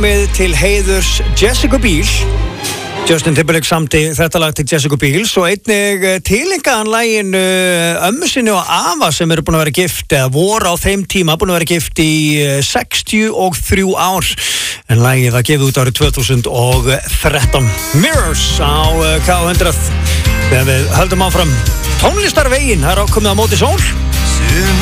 komið til heiðurs Jessica Biel. Justin Timberlake samdi þetta lag til Jessica Biel og einnig tilengaðan laginu ömmu sinni og afa sem eru búin að vera gift eða voru á þeim tíma búin að vera gift í 63 ár en lagið það gefið út árið 2013. Mirrors á K100 þegar við höldum áfram tónlistarvegin, það er ákomið á móti sól.